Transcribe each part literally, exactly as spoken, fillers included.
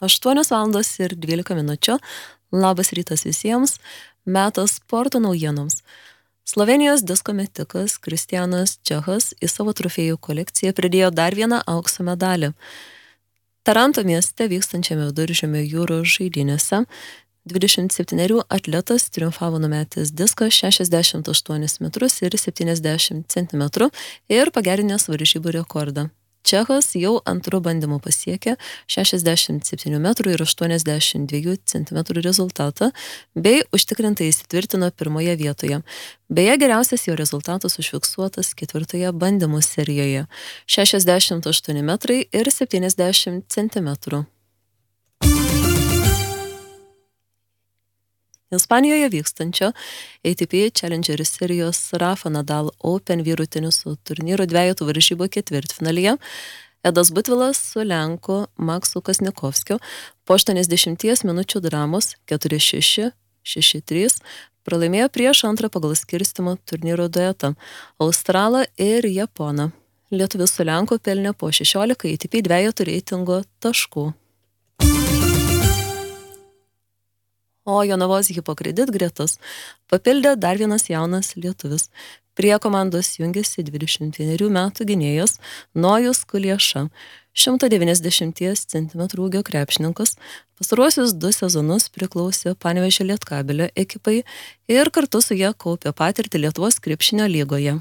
aštuonios valandos ir dvylika minučių. Labas rytas visiems. Metas sporto naujienoms. Slovenijos disko metikas Kristianas Čechas į savo trofėjų kolekciją pridėjo dar vieną aukso medalį. Taranto mieste vykstančiame Viduržemio jūros žaidynėse dvidešimt septynerių atletas triumfavo numetęs diską šešiasdešimt aštuonis metrus ir septyniasdešimt centimetrų ir pagerinęs varžybų rekordą. Čechas jau antrų bandymų pasiekė šešiasdešimt septynių metrų ir aštuoniasdešimt dviejų centimetrų rezultatą, bei užtikrintai įsitvirtino pirmoje vietoje. Beje, geriausias jo rezultatas užfiksuotas ketvirtoje bandymų serijoje - šešiasdešimt aštuoni metrai ir septyniasdešimt centimetrų. Ispanijoje vykstančio A T P Challenger serijos Rafa Nadal Open vyrų teniso turnyro dvejetų varžybų ketvirtfinalyje Edas Butvilas su lenku Maksu Kasnikovskiu po aštuoniasdešimties minučių dramos keturi šeši, šeši trys pralaimėjo prieš antrą pagal skirstymo turnyro duetą Australą ir Japoną. Lietuvis su lenku pelnė po šešiolika A T P dvejetų reitingo taškų. O Jonavos Hipokredit gretas papildė dar vienas jaunas lietuvis. Prie komandos jungiasi dvidešimt vienerių metų gynėjas Nojus Kulieša, šimto devyniasdešimties centimetrų ūgio krepšininkas, pastaruosius du sezonus priklausė Panevėžio Lietkabelio ekipai ir kartu su ja kaupė patirtį Lietuvos krepšinio lygoje.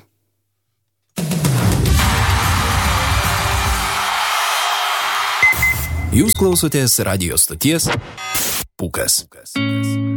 Jūs klausotės radijo stoties Pūkas.